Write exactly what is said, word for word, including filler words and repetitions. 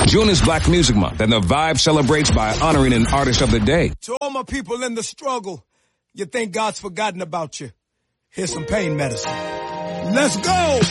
June is Black Music Month, and the Vibe celebrates by honoring an artist of the day. To all my people in the struggle, you think God's forgotten about you. Here's some pain medicine. Let's go!